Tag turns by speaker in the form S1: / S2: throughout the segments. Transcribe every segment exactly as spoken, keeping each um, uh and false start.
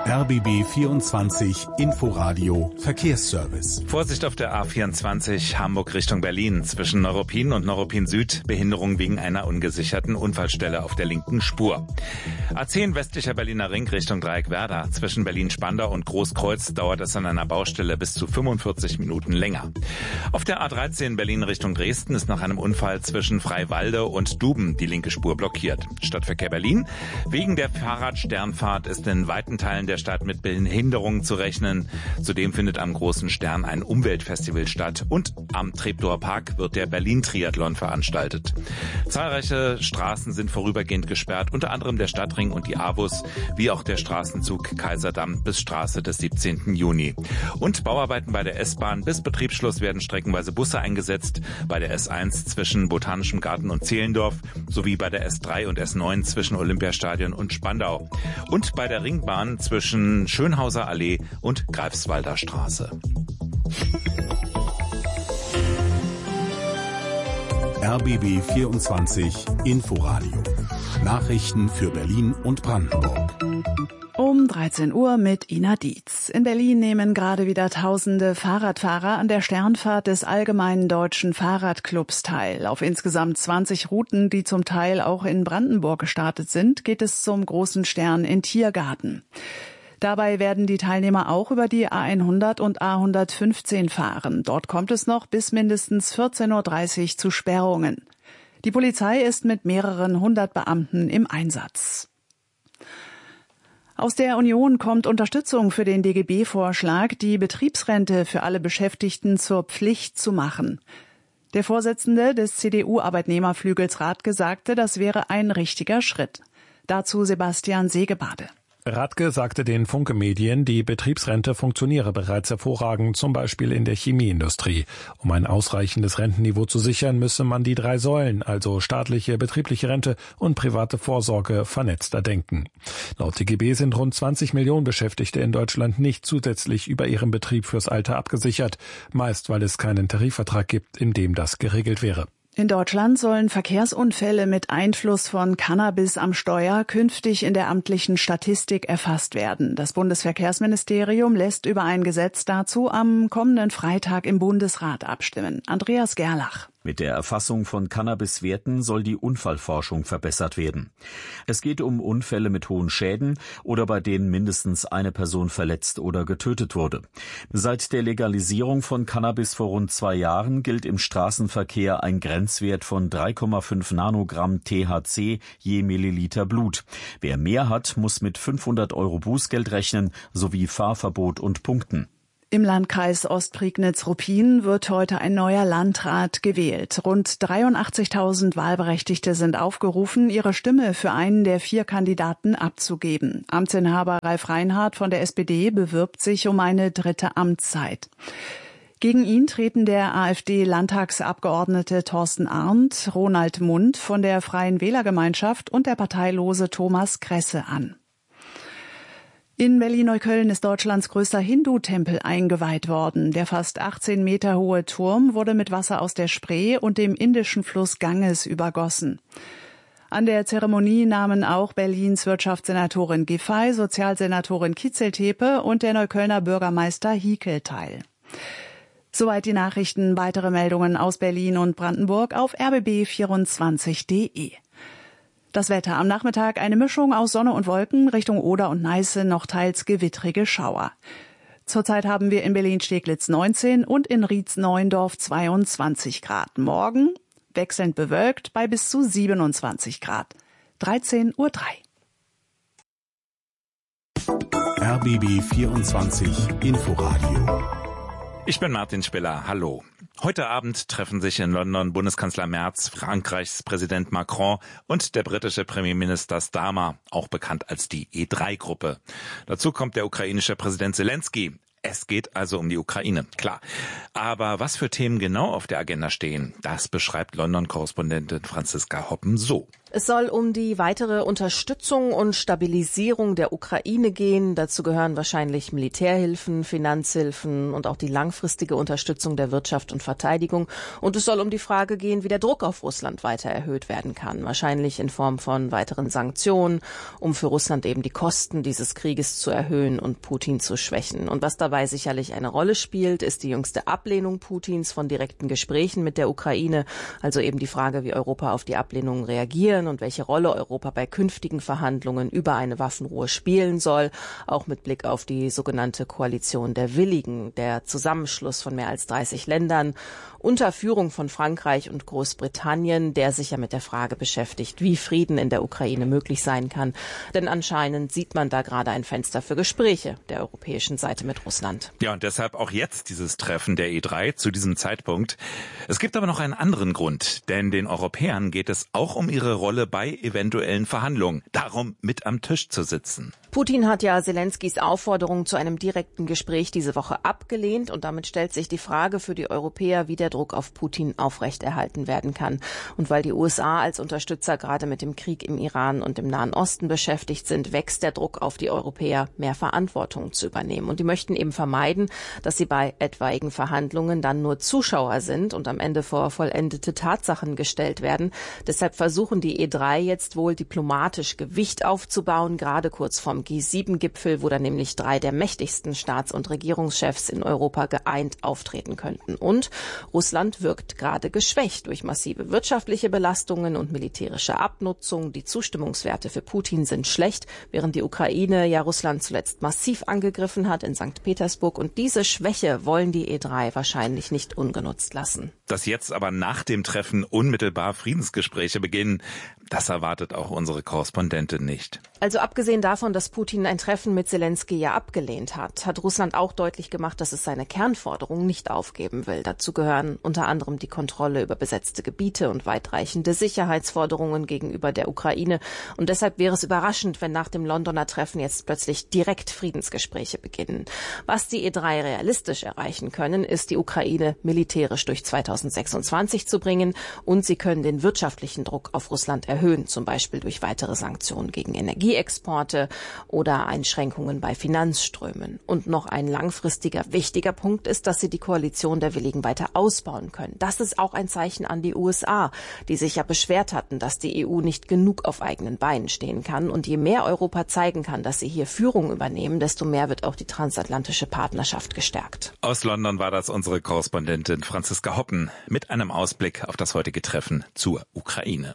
S1: R B B vierundzwanzig Inforadio Verkehrsservice.
S2: Vorsicht auf der A vierundzwanzig Hamburg Richtung Berlin. Zwischen Neuruppin und Neuruppin Süd Behinderung wegen einer ungesicherten Unfallstelle auf der linken Spur. A zehn westlicher Berliner Ring Richtung Dreieckwerder. Zwischen Berlin-Spandau und Großkreuz dauert es an einer Baustelle bis zu fünfundvierzig Minuten länger. Auf der A dreizehn Berlin Richtung Dresden ist nach einem Unfall zwischen Freiwalde und Duben die linke Spur blockiert. Stadtverkehr Berlin. Wegen der Fahrradsternfahrt ist in weiten Teilen der Stadt mit Behinderungen zu rechnen. Zudem findet am Großen Stern ein Umweltfestival statt und am Treptower Park wird der Berlin-Triathlon veranstaltet. Zahlreiche Straßen sind vorübergehend gesperrt, unter anderem der Stadtring und die A-Bus, wie auch der Straßenzug Kaiserdamm bis Straße des siebzehnten Juni. Und Bauarbeiten bei der S-Bahn. Bis Betriebsschluss werden streckenweise Busse eingesetzt, bei der S eins zwischen Botanischem Garten und Zehlendorf sowie bei der S drei und S neun zwischen Olympiastadion und Spandau. Und bei der Ringbahn zwischen Schönhauser Allee und Greifswalder Straße.
S1: R B B vierundzwanzig Inforadio. Nachrichten für Berlin und Brandenburg.
S3: Um dreizehn Uhr mit Ina Dietz. In Berlin nehmen gerade wieder tausende Fahrradfahrer an der Sternfahrt des Allgemeinen Deutschen Fahrradclubs teil. Auf insgesamt zwanzig Routen, die zum Teil auch in Brandenburg gestartet sind, geht es zum Großen Stern in Tiergarten. Dabei werden die Teilnehmer auch über die A hundert und A hundertfünfzehn fahren. Dort kommt es noch bis mindestens vierzehn Uhr dreißig zu Sperrungen. Die Polizei ist mit mehreren hundert Beamten im Einsatz. Aus der Union kommt Unterstützung für den D G B-Vorschlag, die Betriebsrente für alle Beschäftigten zur Pflicht zu machen. Der Vorsitzende des C D U-Arbeitnehmerflügels Radke sagte, das wäre ein richtiger Schritt. Dazu Sebastian Segebade.
S4: Radke sagte den Funke-Medien, die Betriebsrente funktioniere bereits hervorragend, zum Beispiel in der Chemieindustrie. Um ein ausreichendes Rentenniveau zu sichern, müsse man die drei Säulen, also staatliche, betriebliche Rente und private Vorsorge, vernetzter denken. Laut D G B sind rund zwanzig Millionen Beschäftigte in Deutschland nicht zusätzlich über ihren Betrieb fürs Alter abgesichert, meist weil es keinen Tarifvertrag gibt, in dem das geregelt wäre.
S3: In Deutschland sollen Verkehrsunfälle mit Einfluss von Cannabis am Steuer künftig in der amtlichen Statistik erfasst werden. Das Bundesverkehrsministerium lässt über ein Gesetz dazu am kommenden Freitag im Bundesrat abstimmen. Andreas Gerlach.
S5: Mit der Erfassung von Cannabiswerten soll die Unfallforschung verbessert werden. Es geht um Unfälle mit hohen Schäden oder bei denen mindestens eine Person verletzt oder getötet wurde. Seit der Legalisierung von Cannabis vor rund zwei Jahren gilt im Straßenverkehr ein Grenzwert von drei Komma fünf Nanogramm T H C je Milliliter Blut. Wer mehr hat, muss mit fünfhundert Euro Bußgeld rechnen sowie Fahrverbot und Punkten.
S3: Im Landkreis Ostprignitz-Ruppin wird heute ein neuer Landrat gewählt. Rund dreiundachtzigtausend Wahlberechtigte sind aufgerufen, ihre Stimme für einen der vier Kandidaten abzugeben. Amtsinhaber Ralf Reinhardt von der S P D bewirbt sich um eine dritte Amtszeit. Gegen ihn treten der AfD-Landtagsabgeordnete Thorsten Arndt, Ronald Mund von der Freien Wählergemeinschaft und der parteilose Thomas Kresse an. In Berlin-Neukölln ist Deutschlands größter Hindu-Tempel eingeweiht worden. Der fast achtzehn Meter hohe Turm wurde mit Wasser aus der Spree und dem indischen Fluss Ganges übergossen. An der Zeremonie nahmen auch Berlins Wirtschaftssenatorin Giffey, Sozialsenatorin Kitzeltepe und der Neuköllner Bürgermeister Hiekel teil. Soweit die Nachrichten. Weitere Meldungen aus Berlin und Brandenburg auf r b b vierundzwanzig punkt de. Das Wetter am Nachmittag eine Mischung aus Sonne und Wolken, Richtung Oder und Neiße noch teils gewittrige Schauer. Zurzeit haben wir in Berlin-Steglitz neunzehn und in Rietz-Neuendorf zweiundzwanzig Grad. Morgen wechselnd bewölkt bei bis zu siebenundzwanzig Grad. dreizehn Uhr drei.
S1: R B B vierundzwanzig Inforadio.
S2: Ich bin Martin Spiller. Hallo. Heute Abend treffen sich in London Bundeskanzler Merz, Frankreichs Präsident Macron und der britische Premierminister Starmer, auch bekannt als die E drei Gruppe. Dazu kommt der ukrainische Präsident Zelensky. Es geht also um die Ukraine, klar. Aber was für Themen genau auf der Agenda stehen, das beschreibt London-Korrespondentin Franziska Hoppen so.
S6: Es soll um die weitere Unterstützung und Stabilisierung der Ukraine gehen. Dazu gehören wahrscheinlich Militärhilfen, Finanzhilfen und auch die langfristige Unterstützung der Wirtschaft und Verteidigung. Und es soll um die Frage gehen, wie der Druck auf Russland weiter erhöht werden kann. Wahrscheinlich in Form von weiteren Sanktionen, um für Russland eben die Kosten dieses Krieges zu erhöhen und Putin zu schwächen. Und was dabei sicherlich eine Rolle spielt, ist die jüngste Ablehnung Putins von direkten Gesprächen mit der Ukraine. Also eben die Frage, wie Europa auf die Ablehnung reagiert und welche Rolle Europa bei künftigen Verhandlungen über eine Waffenruhe spielen soll, auch mit Blick auf die sogenannte Koalition der Willigen, der Zusammenschluss von mehr als dreißig Ländern unter Führung von Frankreich und Großbritannien, der sich ja mit der Frage beschäftigt, wie Frieden in der Ukraine möglich sein kann. Denn anscheinend sieht man da gerade ein Fenster für Gespräche der europäischen Seite mit Russland.
S2: Ja, und deshalb auch jetzt dieses Treffen der E drei zu diesem Zeitpunkt. Es gibt aber noch einen anderen Grund, denn den Europäern geht es auch um ihre Rolle bei eventuellen Verhandlungen, darum mit am Tisch zu sitzen.
S6: Putin hat ja Selenskys Aufforderung zu einem direkten Gespräch diese Woche abgelehnt und damit stellt sich die Frage für die Europäer, wie der Druck auf Putin aufrechterhalten werden kann. Und weil die U S A als Unterstützer gerade mit dem Krieg im Iran und im Nahen Osten beschäftigt sind, wächst der Druck auf die Europäer, mehr Verantwortung zu übernehmen. Und die möchten eben vermeiden, dass sie bei etwaigen Verhandlungen dann nur Zuschauer sind und am Ende vor vollendete Tatsachen gestellt werden. Deshalb versuchen die E drei jetzt wohl diplomatisch Gewicht aufzubauen, gerade kurz vorm G sieben Gipfel, wo dann nämlich drei der mächtigsten Staats- und Regierungschefs in Europa geeint auftreten könnten. Und Russland wirkt gerade geschwächt durch massive wirtschaftliche Belastungen und militärische Abnutzung. Die Zustimmungswerte für Putin sind schlecht, während die Ukraine ja Russland zuletzt massiv angegriffen hat in Sankt Petersburg. Und diese Schwäche wollen die E drei wahrscheinlich nicht ungenutzt lassen.
S2: Dass jetzt aber nach dem Treffen unmittelbar Friedensgespräche beginnen, das erwartet auch unsere Korrespondentin nicht.
S6: Also abgesehen davon, dass Putin ein Treffen mit Selensky ja abgelehnt hat, hat Russland auch deutlich gemacht, dass es seine Kernforderungen nicht aufgeben will. Dazu gehören unter anderem die Kontrolle über besetzte Gebiete und weitreichende Sicherheitsforderungen gegenüber der Ukraine. Und deshalb wäre es überraschend, wenn nach dem Londoner Treffen jetzt plötzlich direkt Friedensgespräche beginnen. Was die E drei realistisch erreichen können, ist, die Ukraine militärisch durch zweitausendsechsundzwanzig zu bringen und sie können den wirtschaftlichen Druck auf Russland erhöhen, zum Beispiel durch weitere Sanktionen gegen Energieexporte oder Einschränkungen bei Finanzströmen. Und noch ein langfristiger wichtiger Punkt ist, dass sie die Koalition der Willigen weiter ausbauen können. Das ist auch ein Zeichen an die U S A, die sich ja beschwert hatten, dass die E U nicht genug auf eigenen Beinen stehen kann. Und je mehr Europa zeigen kann, dass sie hier Führung übernehmen, desto mehr wird auch die transatlantische Partnerschaft gestärkt.
S2: Aus London war das unsere Korrespondentin Franziska Hoppen mit einem Ausblick auf das heutige Treffen zur Ukraine.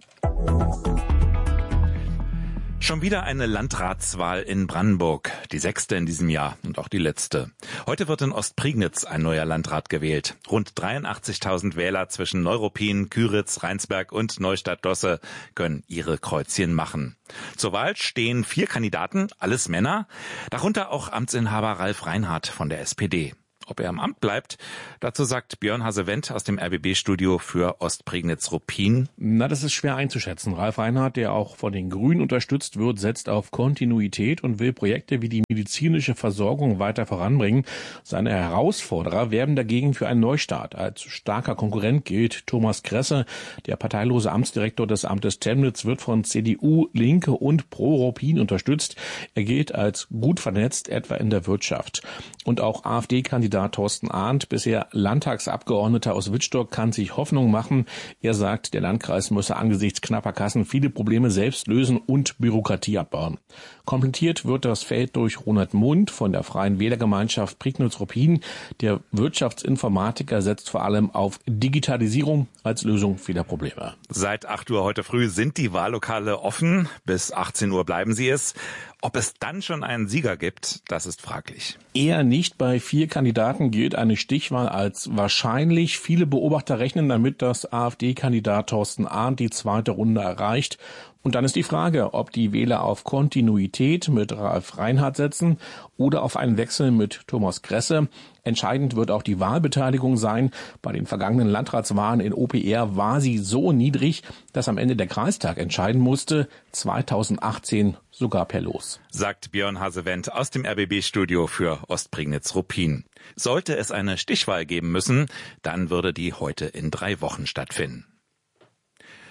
S2: Schon wieder eine Landratswahl in Brandenburg, die sechste in diesem Jahr und auch die letzte. Heute wird in Ostprignitz ein neuer Landrat gewählt. Rund dreiundachtzigtausend Wähler zwischen Neuruppin, Küritz, Rheinsberg und Neustadt-Dosse können ihre Kreuzchen machen. Zur Wahl stehen vier Kandidaten, alles Männer, darunter auch Amtsinhaber Ralf Reinhardt von der S P D. Ob er im Amt bleibt, dazu sagt Björn Hasewendt aus dem R B B-Studio für Ostprignitz-Ruppin.
S7: Na, das ist schwer einzuschätzen. Ralf Reinhardt, der auch von den Grünen unterstützt wird, setzt auf Kontinuität und will Projekte wie die medizinische Versorgung weiter voranbringen. Seine Herausforderer werben dagegen für einen Neustart. Als starker Konkurrent gilt Thomas Kresse. Der parteilose Amtsdirektor des Amtes Temnitz wird von C D U, Linke und Pro-Ruppin unterstützt. Er gilt als gut vernetzt, etwa in der Wirtschaft. Und auch AfD-Kandidat Thorsten Arndt, bisher Landtagsabgeordneter aus Wittstock, kann sich Hoffnung machen. Er sagt, der Landkreis müsse angesichts knapper Kassen viele Probleme selbst lösen und Bürokratie abbauen. Komplettiert wird das Feld durch Ronald Mund von der Freien Wählergemeinschaft Prignitz-Ruppin. Der Wirtschaftsinformatiker setzt vor allem auf Digitalisierung als Lösung vieler Probleme.
S2: Seit acht Uhr heute früh sind die Wahllokale offen. Bis achtzehn Uhr bleiben sie es. Ob es dann schon einen Sieger gibt, das ist fraglich.
S7: Eher nicht. Bei vier Kandidaten gilt eine Stichwahl als wahrscheinlich. Viele Beobachter rechnen damit, dass AfD-Kandidat Thorsten Arndt die zweite Runde erreicht. Und dann ist die Frage, ob die Wähler auf Kontinuität mit Ralf Reinhardt setzen oder auf einen Wechsel mit Thomas Kresse. Entscheidend wird auch die Wahlbeteiligung sein. Bei den vergangenen Landratswahlen in O P R war sie so niedrig, dass am Ende der Kreistag entscheiden musste, zweitausendachtzehn sogar per Los.
S2: Sagt Björn Hasewendt aus dem R B B-Studio für Ostprignitz-Ruppin. Sollte es eine Stichwahl geben müssen, dann würde die heute in drei Wochen stattfinden.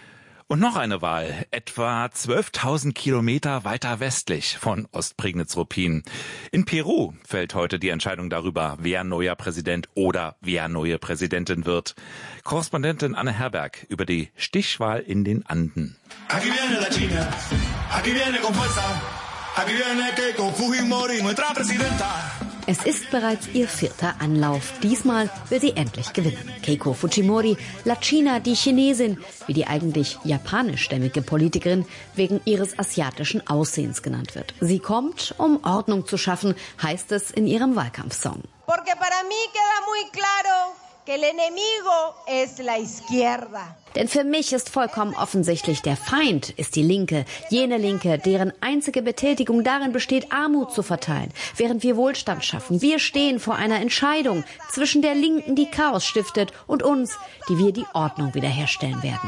S2: Und noch eine Wahl, etwa zwölftausend Kilometer weiter westlich von Ostprignitz-Ruppin. In Peru fällt heute die Entscheidung darüber, wer neuer Präsident oder wer neue Präsidentin wird. Korrespondentin Anne Herberg über die Stichwahl in den Anden.
S8: Aquí viene la China, aquí viene con fuerza, aquí viene Keiko Fujimori, nuestra presidenta.
S9: Es ist bereits ihr vierter Anlauf. Diesmal will sie endlich gewinnen. Keiko Fujimori, La China, die Chinesin, wie die eigentlich japanischstämmige Politikerin wegen ihres asiatischen Aussehens genannt wird. Sie kommt, um Ordnung zu schaffen, heißt es in ihrem Wahlkampfsong.
S10: Porque para mí queda muy claro que el enemigo es la izquierda.
S9: Denn für mich ist vollkommen offensichtlich, der Feind ist die Linke, jene Linke, deren einzige Betätigung darin besteht, Armut zu verteilen, während wir Wohlstand schaffen. Wir stehen vor einer Entscheidung zwischen der Linken, die Chaos stiftet, und uns, die wir die Ordnung wiederherstellen werden.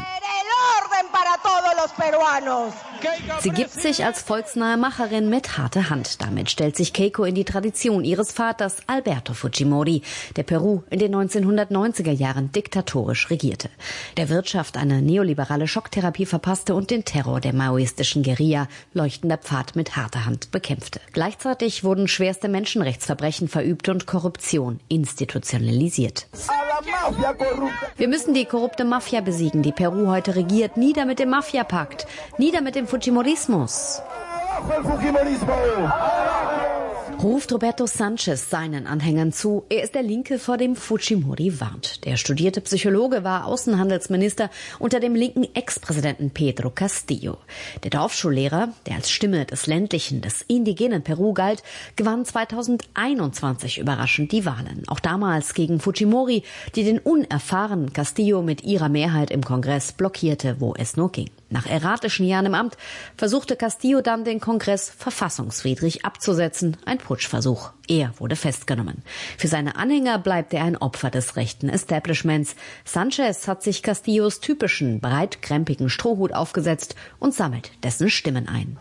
S9: Sie gibt sich als volksnahe Macherin mit harter Hand. Damit stellt sich Keiko in die Tradition ihres Vaters Alberto Fujimori, der Peru in den neunzehnhundertneunziger Jahren diktatorisch regierte. Der Wirtschaft eine neoliberale Schocktherapie verpasste und den Terror der maoistischen Guerilla, leuchtender Pfad, mit harter Hand bekämpfte. Gleichzeitig wurden schwerste Menschenrechtsverbrechen verübt und Korruption institutionalisiert. Wir müssen die korrupte Mafia besiegen, die Peru heute regiert. Nieder mit dem Mafiapakt, nieder mit dem Fujimorismus. Ruft Roberto Sanchez seinen Anhängern zu. Er ist der Linke, vor dem Fujimori warnt. Der studierte Psychologe war Außenhandelsminister unter dem linken Ex-Präsidenten Pedro Castillo. Der Dorfschullehrer, der als Stimme des ländlichen, des indigenen Peru galt, gewann zweitausendeinundzwanzig überraschend die Wahlen. Auch damals gegen Fujimori, die den unerfahrenen Castillo mit ihrer Mehrheit im Kongress blockierte, wo es nur ging. Nach erratischen Jahren im Amt versuchte Castillo dann, den Kongress verfassungswidrig abzusetzen. Ein Putschversuch. Er wurde festgenommen. Für seine Anhänger bleibt er ein Opfer des rechten Establishments. Sanchez hat sich Castillos typischen, breitkrempigen Strohhut aufgesetzt und sammelt dessen Stimmen ein.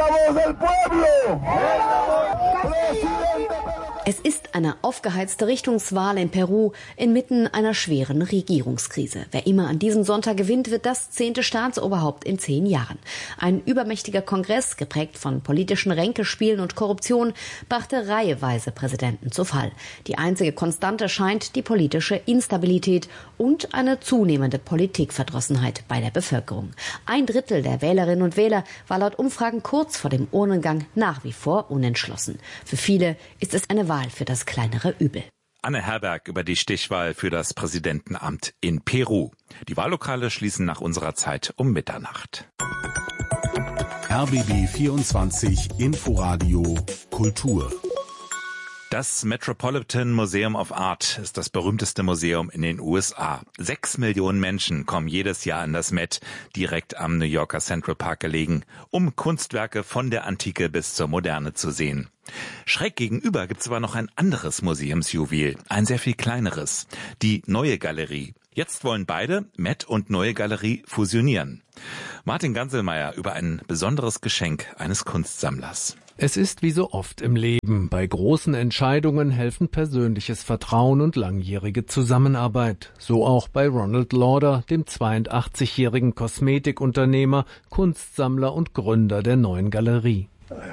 S9: Es ist eine aufgeheizte Richtungswahl in Peru inmitten einer schweren Regierungskrise. Wer immer an diesem Sonntag gewinnt, wird das zehnte Staatsoberhaupt in zehn Jahren. Ein übermächtiger Kongress, geprägt von politischen Ränkespielen und Korruption, brachte reiheweise Präsidenten zu Fall. Die einzige Konstante scheint die politische Instabilität und eine zunehmende Politikverdrossenheit bei der Bevölkerung. Ein Drittel der Wählerinnen und Wähler war laut Umfragen kurz vor dem Urnengang nach wie vor unentschlossen. Für viele ist es eine Wahl für das kleinere Übel.
S2: Anne Herberg über die Stichwahl für das Präsidentenamt in Peru. Die Wahllokale schließen nach unserer Zeit um Mitternacht.
S1: R B B vierundzwanzig Inforadio Kultur.
S2: Das Metropolitan Museum of Art ist das berühmteste Museum in den U S A. Sechs Millionen Menschen kommen jedes Jahr in das Met, direkt am New Yorker Central Park gelegen, um Kunstwerke von der Antike bis zur Moderne zu sehen. Schräg gegenüber gibt's aber noch ein anderes Museumsjuwel, ein sehr viel kleineres, die Neue Galerie. Jetzt wollen beide, Met und Neue Galerie, fusionieren. Martin Ganselmeier über ein besonderes Geschenk eines Kunstsammlers.
S11: Es ist wie so oft im Leben. Bei großen Entscheidungen helfen persönliches Vertrauen und langjährige Zusammenarbeit. So auch bei Ronald Lauder, dem zweiundachtzigjährigen Kosmetikunternehmer, Kunstsammler und Gründer der Neuen Galerie.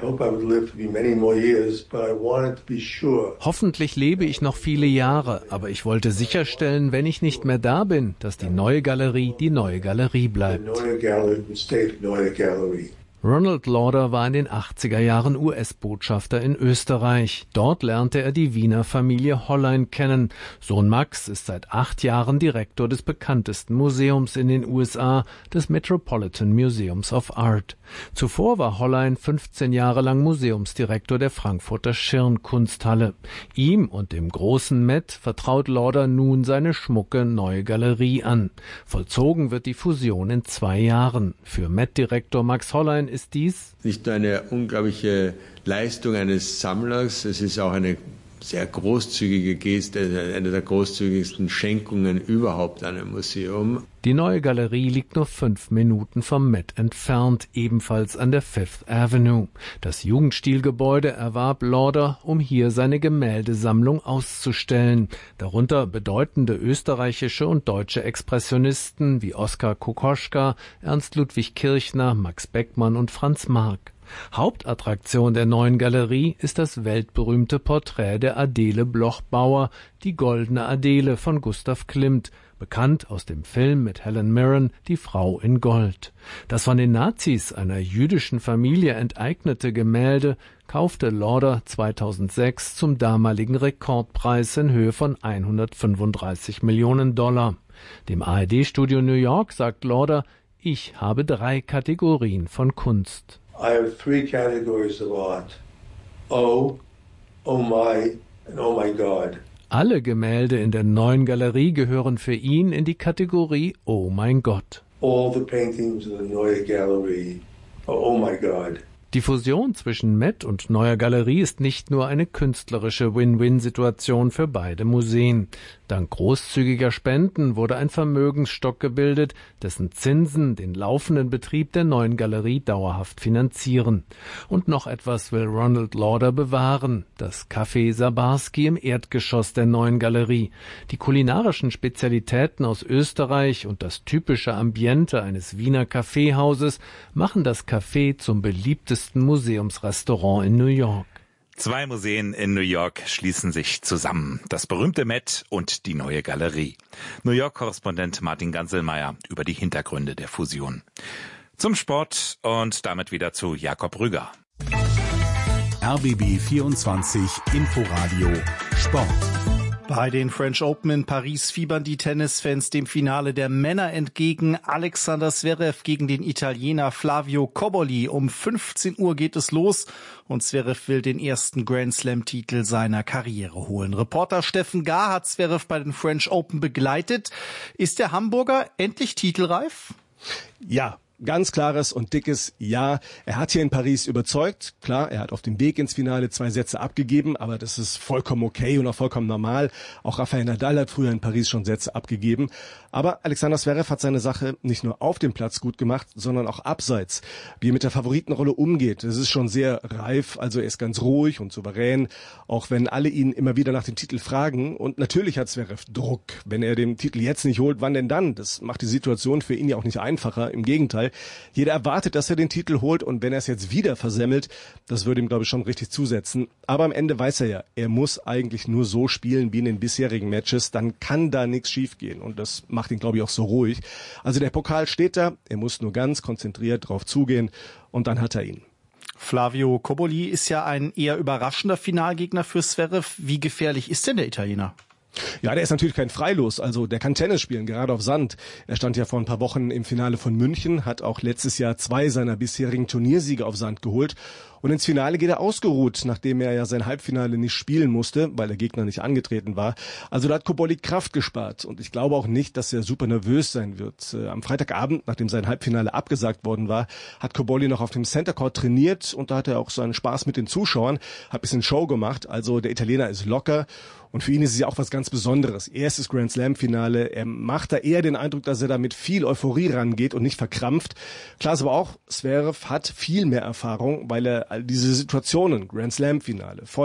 S11: Hoffentlich lebe ich noch viele Jahre, aber ich wollte sicherstellen, wenn ich nicht mehr da bin, dass die Neue Galerie die Neue Galerie bleibt. Ronald Lauder war in den achtziger Jahren U S-Botschafter in Österreich. Dort lernte er die Wiener Familie Hollein kennen. Sohn Max ist seit acht Jahren Direktor des bekanntesten Museums in den U S A, des Metropolitan Museums of Art. Zuvor war Hollein fünfzehn Jahre lang Museumsdirektor der Frankfurter Schirn-Kunsthalle. Ihm und dem großen Met vertraut Lauder nun seine schmucke Neue Galerie an. Vollzogen wird die Fusion in zwei Jahren. Für Met-Direktor Max Hollein ist dies
S12: nicht nur eine unglaubliche Leistung eines Sammlers, es ist auch eine sehr großzügige Geste, eine der großzügigsten Schenkungen überhaupt an ein Museum.
S11: Die neue Galerie liegt nur fünf Minuten vom Met entfernt, ebenfalls an der Fifth Avenue. Das Jugendstilgebäude erwarb Lauder, um hier seine Gemäldesammlung auszustellen. Darunter bedeutende österreichische und deutsche Expressionisten wie Oskar Kokoschka, Ernst Ludwig Kirchner, Max Beckmann und Franz Marc. Hauptattraktion der neuen Galerie ist das weltberühmte Porträt der Adele Bloch-Bauer, die Goldene Adele von Gustav Klimt, bekannt aus dem Film mit Helen Mirren, Die Frau in Gold. Das von den Nazis einer jüdischen Familie enteignete Gemälde kaufte Lauder zweitausendsechs zum damaligen Rekordpreis in Höhe von hundertfünfunddreißig Millionen Dollar. Dem A R D-Studio New York sagt Lauder, ich habe drei Kategorien von Kunst.
S13: I have three categories of art. Oh, oh my, and oh my God.
S11: Alle Gemälde in der neuen Galerie gehören für ihn in die Kategorie Oh mein Gott.
S13: All the paintings in the Neue Galerie are Oh my God.
S11: Die Fusion zwischen Met und Neuer Galerie ist nicht nur eine künstlerische Win-Win-Situation für beide Museen. Dank großzügiger Spenden wurde ein Vermögensstock gebildet, dessen Zinsen den laufenden Betrieb der neuen Galerie dauerhaft finanzieren. Und noch etwas will Ronald Lauder bewahren, das Café Sabarski im Erdgeschoss der neuen Galerie. Die kulinarischen Spezialitäten aus Österreich und das typische Ambiente eines Wiener Kaffeehauses machen das Café zum beliebtesten Museumsrestaurant in New York.
S2: Zwei Museen in New York schließen sich zusammen. Das berühmte Met und die neue Galerie. New York-Korrespondent Martin Ganselmeier über die Hintergründe der Fusion. Zum Sport und damit wieder zu Jakob Rüger.
S1: R B B vierundzwanzig Inforadio Sport.
S14: Bei den French Open in Paris fiebern die Tennisfans dem Finale der Männer entgegen. Alexander Zverev gegen den Italiener Flavio Cobolli. Um fünfzehn Uhr geht es los und Zverev will den ersten Grand-Slam-Titel seiner Karriere holen. Reporter Steffen Gahr hat Zverev bei den French Open begleitet. Ist der Hamburger endlich titelreif?
S15: Ja. Ganz klares und dickes Ja. Er hat hier in Paris überzeugt. Klar, er hat auf dem Weg ins Finale zwei Sätze abgegeben, aber das ist vollkommen okay und auch vollkommen normal. Auch Rafael Nadal hat früher in Paris schon Sätze abgegeben. Aber Alexander Zverev hat seine Sache nicht nur auf dem Platz gut gemacht, sondern auch abseits. Wie er mit der Favoritenrolle umgeht, das ist schon sehr reif. Also er ist ganz ruhig und souverän, auch wenn alle ihn immer wieder nach dem Titel fragen. Und natürlich hat Zverev Druck. Wenn er den Titel jetzt nicht holt, wann denn dann? Das macht die Situation für ihn ja auch nicht einfacher. Im Gegenteil. Jeder erwartet, dass er den Titel holt und wenn er es jetzt wieder versemmelt, das würde ihm, glaube ich, schon richtig zusetzen. Aber am Ende weiß er ja, er muss eigentlich nur so spielen wie in den bisherigen Matches, dann kann da nichts schiefgehen und das macht ihn, glaube ich, auch so ruhig. Also der Pokal steht da, er muss nur ganz konzentriert drauf zugehen und dann hat er ihn.
S14: Flavio Cobolli ist ja ein eher überraschender Finalgegner für Zverev. Wie gefährlich ist denn der Italiener?
S15: Ja, der ist natürlich kein Freilos, also der kann Tennis spielen, gerade auf Sand. Er stand ja vor ein paar Wochen im Finale von München, hat auch letztes Jahr zwei seiner bisherigen Turniersiege auf Sand geholt. Und ins Finale geht er ausgeruht, nachdem er ja sein Halbfinale nicht spielen musste, weil der Gegner nicht angetreten war. Also da hat Cobolli Kraft gespart und ich glaube auch nicht, dass er super nervös sein wird. Äh, am Freitagabend, nachdem sein Halbfinale abgesagt worden war, hat Cobolli noch auf dem Center Court trainiert und da hat er auch seinen Spaß mit den Zuschauern, hat ein bisschen Show gemacht. Also der Italiener ist locker und für ihn ist es ja auch was ganz Besonderes. Erstes Grand Slam Finale, er macht da eher den Eindruck, dass er da mit viel Euphorie rangeht und nicht verkrampft. Klar ist aber auch, Zverev hat viel mehr Erfahrung, weil er all diese Situationen, Grand Slam Finale,